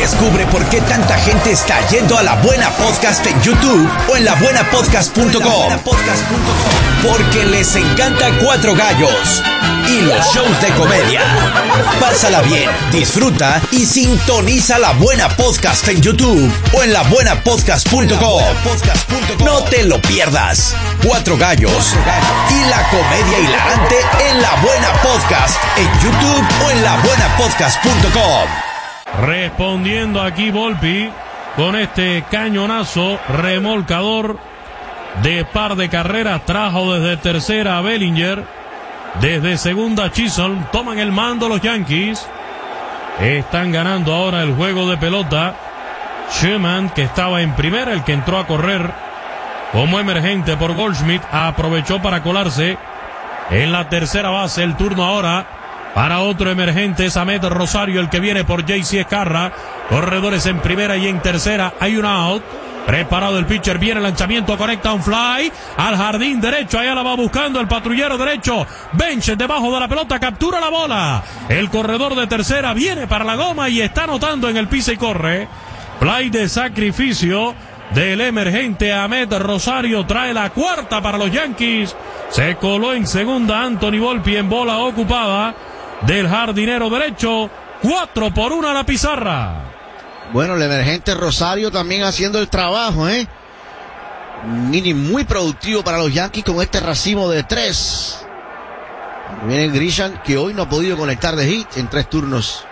Descubre por qué tanta gente está yendo a La Buena Podcast en YouTube o en labuenapodcast.com. Porque les encanta Cuatro Gallos y los shows de comedia. Pásala bien, disfruta y sintoniza La Buena Podcast en YouTube o en labuenapodcast.com. No te lo pierdas. Cuatro Gallos y la comedia hilarante en La Buena Podcast en YouTube o en labuenapodcast.com. Respondiendo aquí Volpi con este cañonazo remolcador de par de carreras. Trajo desde tercera a Bellinger, desde segunda Chisholm. Toman el mando los Yankees. Están ganando ahora el juego de pelota. Schumann, que estaba en primera, el que entró a correr como emergente por Goldschmidt, aprovechó para colarse en la tercera base. El turno ahora para otro emergente, es Ahmed Rosario, el que viene por JC Escarra. Corredores en primera y en tercera. Hay un out. Preparado el pitcher, viene el lanzamiento, conecta un fly al jardín derecho. Allá la va buscando el patrullero derecho. Bench debajo de la pelota, captura la bola. El corredor de tercera viene para la goma y está anotando en el piso y corre. Play de sacrificio del emergente Ahmed Rosario. Trae la cuarta para los Yankees. Se coló en segunda Anthony Volpi en bola ocupada del jardinero derecho. 4-1 a la pizarra. Bueno, el emergente Rosario también haciendo el trabajo, Un inning muy productivo para los Yankees con este racimo de 3. Viene Grisham, que hoy no ha podido conectar de hit en 3 turnos.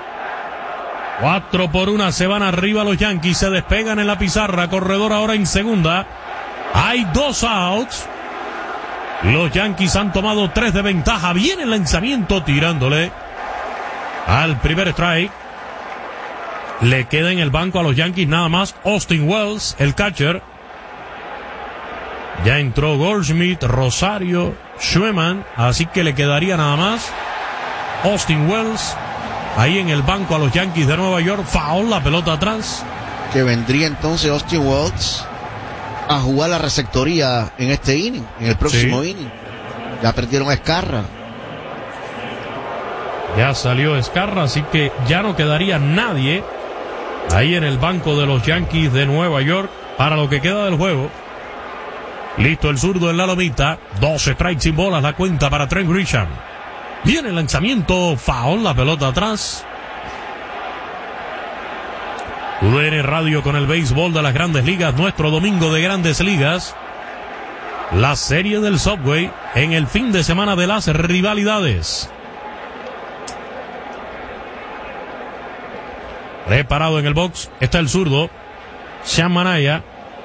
4-1, se van arriba los Yankees, se despegan en la pizarra. Corredor ahora en segunda. Hay 2 outs. Los Yankees han tomado 3 de ventaja. Viene el lanzamiento tirándole al primer strike. Le queda en el banco a los Yankees nada más Austin Wells, el catcher. Ya entró Goldschmidt, Rosario, Schumann, así que le quedaría nada más Austin Wells ahí en el banco a los Yankees de Nueva York. Foul, la pelota atrás. Que vendría entonces Austin Wells a jugar la receptoría en este inning, en el próximo inning. Ya perdieron a Escarra. Ya salió Escarra, así que ya no quedaría nadie ahí en el banco de los Yankees de Nueva York para lo que queda del juego. Listo el zurdo en la lomita. 2 strikes sin bolas, la cuenta para Trent Grisham. Viene el lanzamiento, foul, la pelota atrás. UDN Radio con el béisbol de las Grandes Ligas, nuestro domingo de Grandes Ligas. La serie del Subway en el fin de semana de las rivalidades. Preparado en el box está el zurdo Sean Manaya.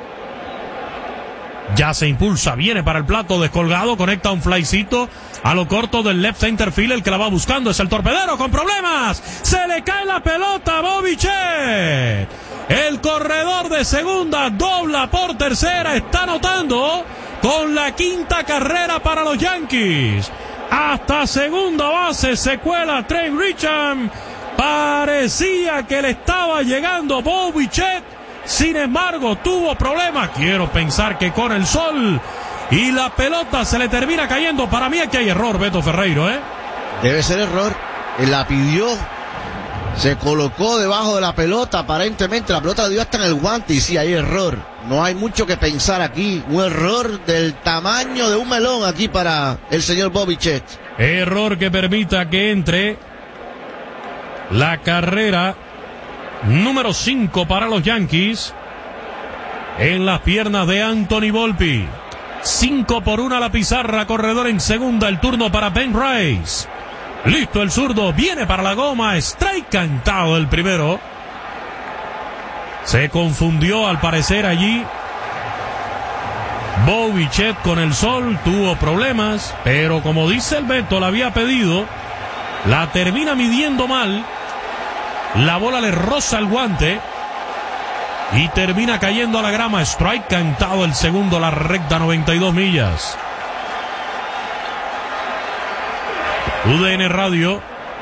Ya se impulsa, viene para el plato, descolgado, conecta un flycito a lo corto del left center field. El que la va buscando es el torpedero con problemas. Se le cae la pelota a Bobby Chet. El corredor de segunda dobla por tercera. Está anotando con la 5ª carrera para los Yankees. Hasta segunda base se cuela Trent Grisham. Parecía que le estaba llegando Bobby Chet. Sin embargo, tuvo problemas. Quiero pensar que con el sol y la pelota se le termina cayendo. Para mí aquí hay error, Beto Ferreiro, Debe ser error. Él la pidió. Se colocó debajo de la pelota. Aparentemente la pelota le dio hasta en el guante. Y sí, hay error. No hay mucho que pensar aquí. Un error del tamaño de un melón aquí para el señor Bobby Chet. Error que permita que entre la carrera número 5 para los Yankees en las piernas de Anthony Volpi. 5-1 a la pizarra. Corredor en segunda. El turno para Ben Rice. Listo el zurdo. Viene para la goma. Strike cantado el primero. Se confundió al parecer allí Bobby Chet con el sol. Tuvo problemas, pero como dice el Beto, la había pedido. La termina midiendo mal. La bola le roza el guante y termina cayendo a la grama. Strike cantado el segundo, la recta 92 millas. UDN Radio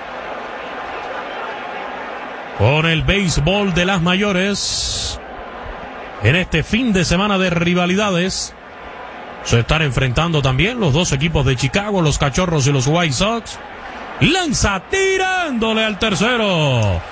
con el béisbol de las mayores en este fin de semana de rivalidades. Se están enfrentando también los dos equipos de Chicago, los Cachorros y los White Sox. Lanza tirándole al tercero.